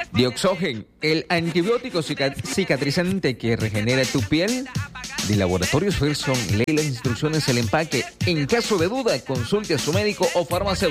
Dioxogen, el antibiótico cicatrizante que regenera tu piel. De Laboratorios Ferson, lee las instrucciones del empaque. En caso de duda, consulte a su médico o farmacéutico.